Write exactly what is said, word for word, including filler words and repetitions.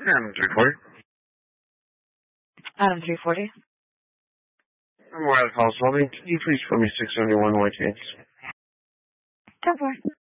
Adam three forty. Adam three forty. I'm Wild House Loving. Can you please put me six seventy-one White Sands? ten four.